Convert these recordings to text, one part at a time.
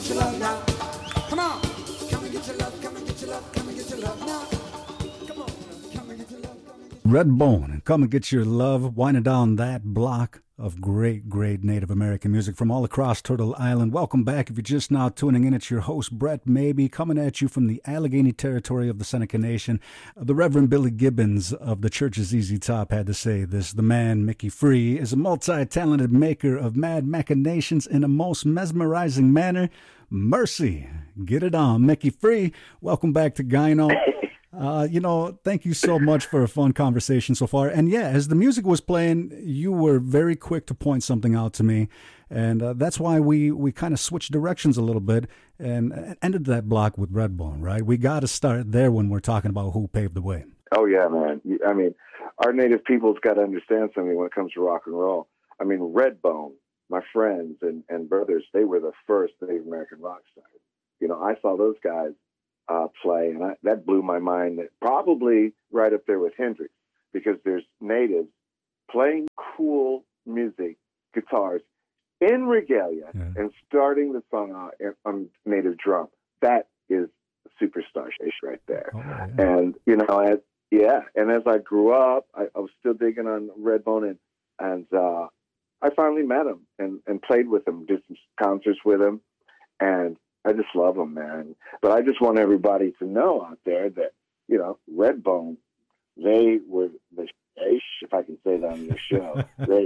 your love now. Come on. Come and get your love, come and get your love, come and get your love now. Come on, come and get your love, come and get your love. Redbone and Come and Get Your Love, winding down that block of great Native American music from all across Turtle Island. Welcome back. If you're just now tuning in, it's your host, Brett Maybe, coming at you from the Allegheny territory of the Seneca Nation. The Reverend Billy Gibbons of the Church's ZZ Top had to say this. The man, Mickey Free, is a multi-talented maker of mad machinations in a most mesmerizing manner. Mercy. Get it on, Mickey Free. Welcome back to Gyno. Thank you so much for a fun conversation so far. And yeah, as the music was playing, you were very quick to point something out to me. And that's why we kind of switched directions a little bit and ended that block with Redbone, right? We got to start there when we're talking about who paved the way. Oh, yeah, man. I mean, our native people's got to understand something when it comes to rock and roll. I mean, Redbone, my friends and brothers, they were the first Native American rock stars. You know, I saw those guys play, and that blew my mind. That probably right up there with Hendrix, because there's natives playing cool music, guitars, in regalia, and starting the song on native drum. That is superstar shit right there. Oh, yeah. And, and as I grew up, I was still digging on Redbone, and I finally met him and played with him, did some concerts with him, and I just love them, man. But I just want everybody to know out there that, Redbone, they were the if I can say that on your show.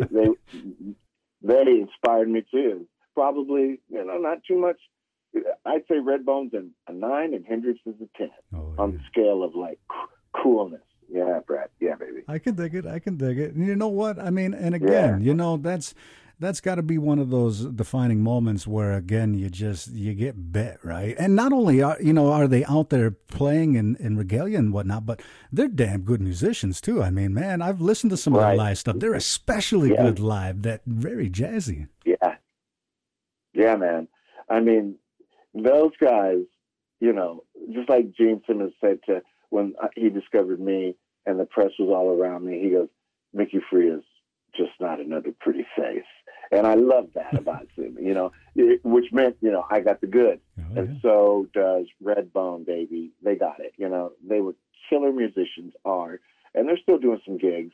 they inspired me too. Probably, not too much. I'd say Redbone's a 9 and Hendrix is a 10 on the scale of like coolness. Yeah, Brad. Yeah, baby. I can dig it. And you know what? I mean, and again, that's got to be one of those defining moments where, again, you get bit, right? And not only are they out there playing in regalia and whatnot, but they're damn good musicians too. I mean, man, I've listened to some of their live stuff. They're especially good live. That very jazzy. Yeah, man. I mean, those guys, just like Gene Simmons said when he discovered me and the press was all around me, he goes, Mickey Free is just not another pretty face. And I love that about him, which meant, I got the goods. And so does Redbone, baby. They got it. They were killer musicians, and they're still doing some gigs.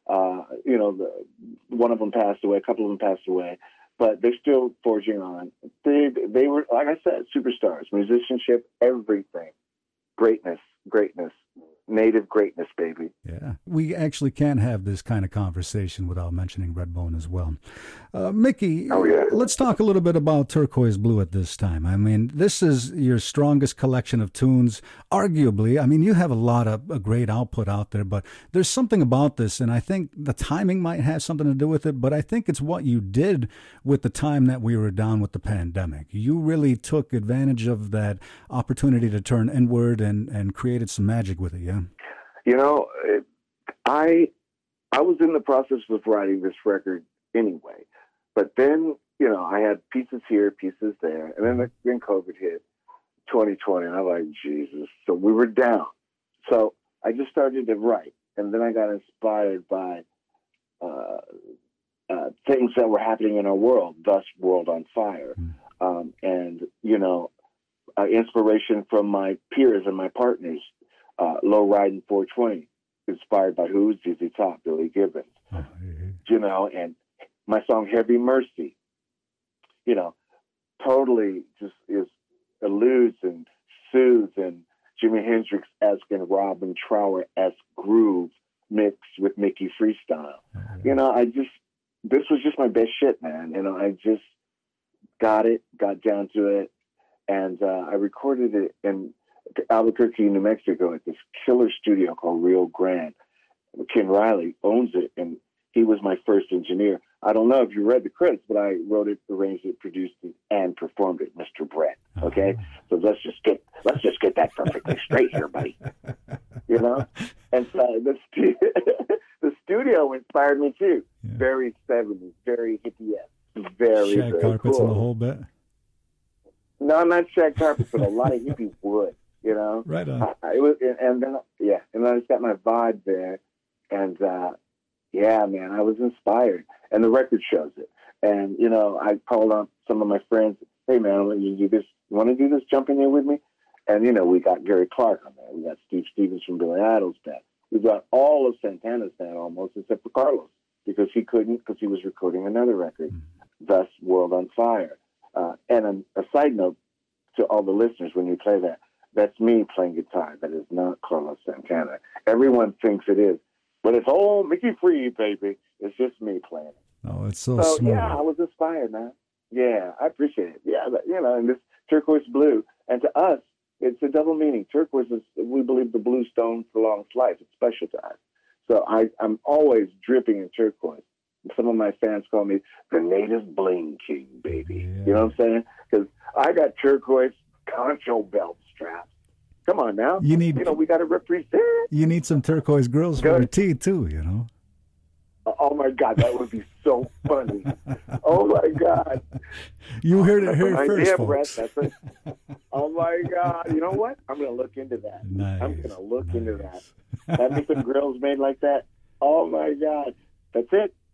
One of them passed away, a couple of them passed away, but they're still forging on. They were, like I said, superstars, musicianship, everything. Greatness, native greatness, baby. Yeah. We actually can't have this kind of conversation without mentioning Redbone as well. Mickey, let's talk a little bit about Turquoise Blue at this time. I mean, this is your strongest collection of tunes, arguably. I mean, you have a great output out there, but there's something about this, and I think the timing might have something to do with it, but I think it's what you did with the time that we were down with the pandemic. You really took advantage of that opportunity to turn inward and created some magic with it, yeah? I was in the process of writing this record anyway, but then, I had pieces here, pieces there, and then COVID hit 2020, and I'm like, Jesus. So we were down. So I just started to write, and then I got inspired by things that were happening in our world, thus World on Fire. And, inspiration from my peers and my partners, Low Riding 420, inspired by who? ZZ Top, Billy Gibbons. And my song Heavy Mercy, totally just alludes and soothes and Jimi Hendrix-esque and Robin Trower-esque groove mixed with Mickey freestyle. This was just my best shit, man. I just got down to it, and I recorded it in Albuquerque, New Mexico, at this killer studio called Rio Grande. Ken Riley owns it, and he was my first engineer. I don't know if you read the credits, but I wrote it, arranged it, produced it, and performed it, Mr. Brett. Okay, so let's just get that perfectly straight here, buddy. And so the studio inspired me too. Yeah. Very 70s, very hippie-esque, very shag carpets cool. and the whole bit. No, not shag carpets, but a lot of hippie wood. Right on. And then I just got my vibe there, and man, I was inspired, and the record shows it. And I called on some of my friends hey man, I want you to do this. You want to do this? Jump in here with me. And we got Gary Clark on there. We got Steve Stevens from Billy Idol's band. We got all of Santana's band almost, except for Carlos, because he couldn't, because he was recording another record, thus World on Fire. And a side note to all the listeners, when you play that, that's me playing guitar. That is not Carlos Santana. Everyone thinks it is, but it's all Mickey Free, baby. It's just me playing. Oh, it's so smooth. Yeah, I was inspired, man. Yeah, I appreciate it. Yeah, but, and this turquoise blue, and to us, it's a double meaning. Turquoise is, we believe, the blue stone prolongs life. It's special to us. So I'm always dripping in turquoise. Some of my fans call me the native bling king, baby. Yeah. You know what I'm saying? Because I got turquoise concho belt straps. Come on now. We got to represent. You need some turquoise grills for your tea, too, Oh, my God, that would be so funny. Oh, my God. You heard it here first, idea, folks. Brett. That's it. Oh, my God. You know what? I'm going to look into that. Nice. I'm going to look into that. Have me some grills made like that. Oh, my God. That's it.